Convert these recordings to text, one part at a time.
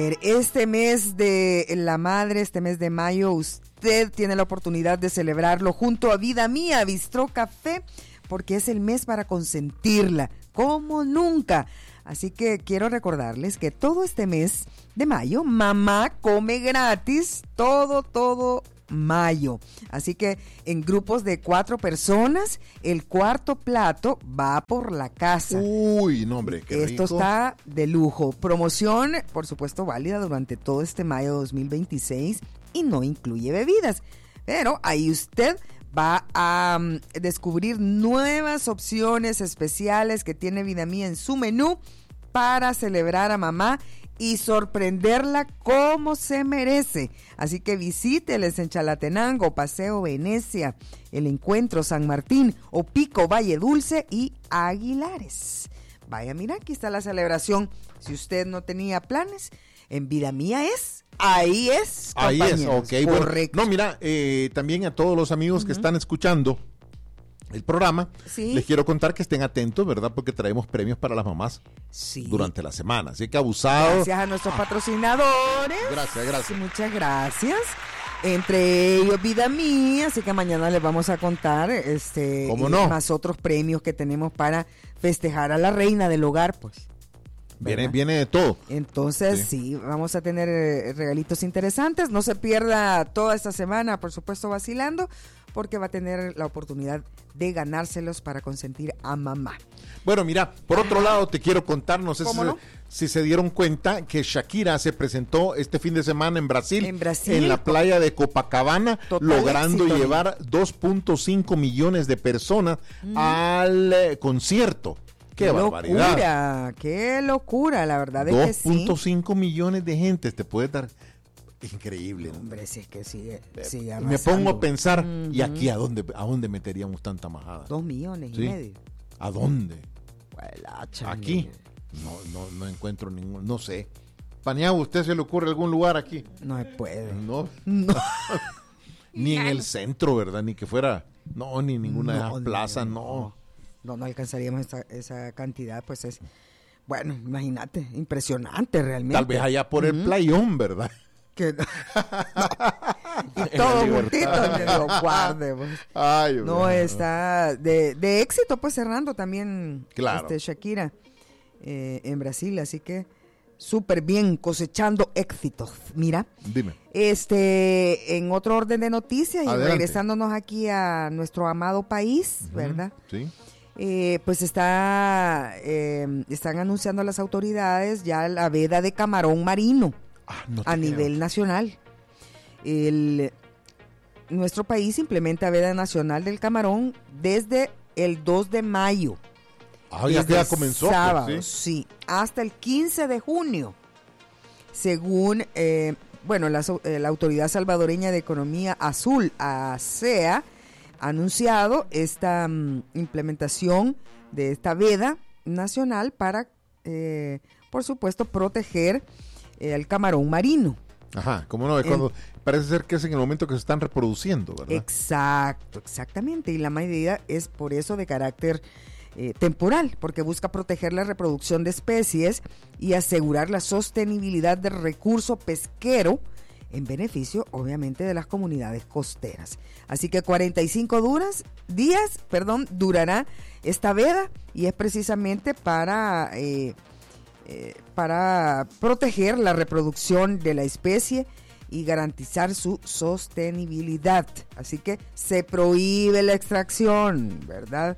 Este mes de la madre, este mes de mayo, usted tiene la oportunidad de celebrarlo junto a Vida Mía Bistró Café, porque es el mes para consentirla, como nunca. Así que quiero recordarles que todo este mes de mayo, mamá come gratis, todo mayo. Así que en grupos de 4 personas, el cuarto plato va por la casa. Uy, no, hombre, qué rico. Esto está de lujo. Promoción, por supuesto, válida durante todo este mayo 2026 y no incluye bebidas. Pero ahí usted va a descubrir nuevas opciones especiales que tiene Vida Mía en su menú para celebrar a mamá y sorprenderla como se merece. Así que visíteles en Chalatenango, Paseo Venecia, El Encuentro, San Martín, Opico, Valle Dulce y Aguilares. Vaya, mira, aquí está la celebración. Si usted no tenía planes, en Vida Mía es. Ahí es, ok. Correcto. Bueno, no, mira, también a todos los amigos que están escuchando el programa, ¿sí? Les quiero contar que estén atentos, ¿verdad? Porque traemos premios para las mamás durante la semana. Así que abusado. Gracias a nuestros patrocinadores. Gracias. Muchas gracias. Entre ellos Vida Mía, así que mañana les vamos a contar ¿Cómo no? más otros premios que tenemos para festejar a la reina del hogar, pues. Viene de todo. Entonces, sí, vamos a tener regalitos interesantes. No se pierda toda esta semana, por supuesto, vacilando, porque va a tener la oportunidad de ganárselos para consentir a mamá. Bueno, mira, por otro lado te quiero contar, no sé si se dieron cuenta que Shakira se presentó este fin de semana en Brasil, en la playa de Copacabana, logrando llevar 2.5 millones de personas al concierto. ¡Qué barbaridad! ¡Qué locura! La verdad es que sí. 2.5 millones de gente te puede dar. Increíble. Hombre, si es que sigue me pongo a pensar, ¿y aquí a dónde meteríamos tanta majada? 2 millones y medio. ¿A dónde? Aquí. No encuentro ningún, no sé. Paneado, ¿usted se le ocurre algún lugar aquí? No se puede. No. Ni en el centro, ¿verdad? Ni que fuera, ni ninguna de las plazas, no. No alcanzaríamos esa cantidad, pues es, bueno, imagínate, impresionante realmente. Tal vez allá por el playón, ¿verdad? Que y todo juntito, que lo guardemos. Está de éxito, pues cerrando también Shakira en Brasil, así que súper bien, cosechando éxitos. Mira, dime. En otro orden de noticias, adelante, y regresándonos aquí a nuestro amado país, ¿verdad? Sí. Pues están anunciando las autoridades ya la veda de camarón marino a nivel nacional. Nuestro país implementa veda nacional del camarón desde el 2 de mayo. Ya comenzó. Sábado, pues, sí, hasta el 15 de junio. Según la Autoridad Salvadoreña de Economía Azul, ASEA, ha anunciado esta implementación de esta veda nacional para, por supuesto, proteger el camarón marino. Ajá, ¿cómo no? Parece ser que es en el momento que se están reproduciendo, ¿verdad? Exactamente. Y la medida es por eso de carácter temporal, porque busca proteger la reproducción de especies y asegurar la sostenibilidad del recurso pesquero en beneficio, obviamente, de las comunidades costeras. Así que 45 días durará esta veda, y es precisamente para proteger la reproducción de la especie y garantizar su sostenibilidad. Así que se prohíbe la extracción, ¿verdad?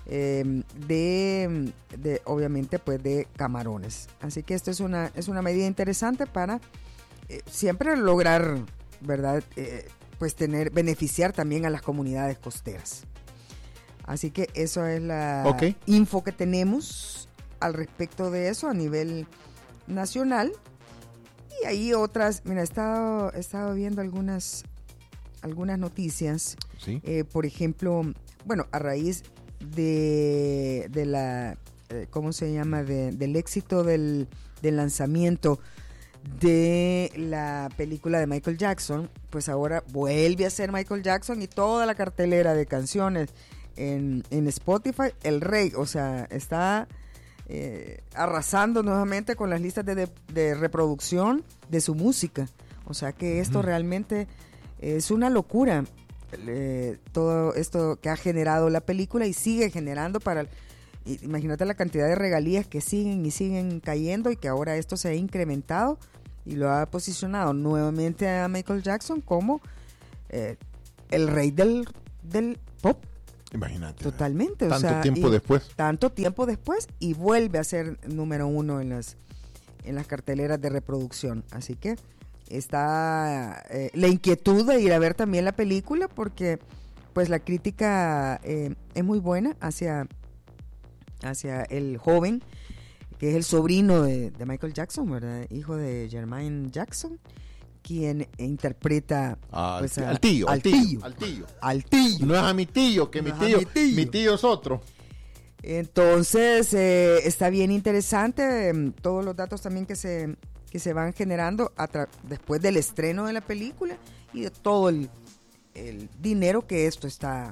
Obviamente, pues, de camarones. Así que esto es una medida interesante para siempre lograr, ¿verdad? Pues beneficiar también a las comunidades costeras. Así que eso es la info que tenemos al respecto de eso a nivel nacional. Y ahí otras, mira, he estado viendo algunas noticias. ¿Sí? Por ejemplo, a raíz de la, ¿cómo se llama? Del éxito del lanzamiento de la película de Michael Jackson, pues ahora vuelve a ser Michael Jackson y toda la cartelera de canciones en Spotify, el rey, o sea, está arrasando nuevamente con las listas de reproducción de su música. O sea que esto realmente es una locura, todo esto que ha generado la película y sigue generando imagínate la cantidad de regalías que siguen y siguen cayendo, y que ahora esto se ha incrementado y lo ha posicionado nuevamente a Michael Jackson como el rey del pop. Imagínate. Totalmente. Tanto tiempo después. Tanto tiempo después, y vuelve a ser número 1 en las carteleras de reproducción. Así que está la inquietud de ir a ver también la película, porque pues la crítica es muy buena hacia el joven, que es el sobrino de Michael Jackson, ¿verdad? Hijo de Jermaine Jackson, quien interpreta al tío. No es a mi tío, que mi tío es otro. Entonces está bien interesante todos los datos también que se van generando después del estreno de la película, y de todo el dinero que esto está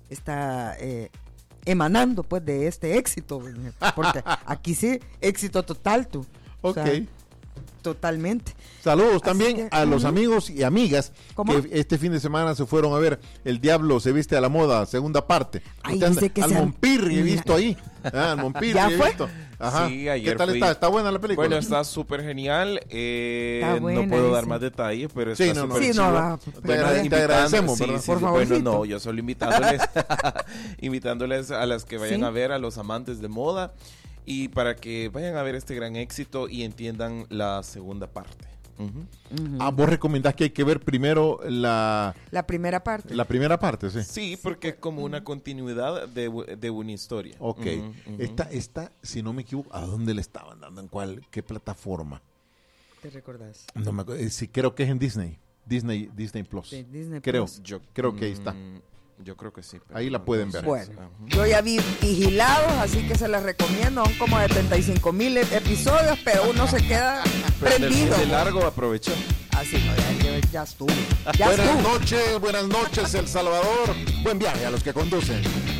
emanando pues de este éxito, porque aquí sí, éxito total, tú. Ok. O sea, totalmente. Saludos también a los amigos y amigas que este fin de semana se fueron a ver El Diablo se viste a la moda, segunda parte. Al Monpirri he visto ahí. Al Monpirri ¿Ya he fue? visto. Ajá. Sí, ayer ¿Qué tal fui. está? ¿Está buena la película? Bueno, está súper genial. Buena, no puedo dar más detalles, pero está súper chido. Te agradecemos, ¿verdad? Por favor. Bueno, no, yo solo invitándoles a las que vayan a ver, a los amantes de moda, y para que vayan a ver este gran éxito y entiendan la segunda parte. Vos recomendás que hay que ver primero la primera parte. La primera parte, sí. Sí, porque es como una continuidad de una historia. Ok. Esta, si no me equivoco, ¿a dónde le estaban dando? ¿Qué plataforma? ¿Te recordás? No me acuerdo. Sí, creo que es en Disney Plus. Sí, Disney creo. Plus. Yo creo que ahí está. Yo creo que sí. Ahí la pueden ver. Bueno, yo ya vi Vigilados, así que se las recomiendo. Son como de 35,000 episodios, pero uno se queda prendido. De largo aprovechó. Así ya estuvo. Buenas noches, El Salvador. Buen viaje a los que conducen.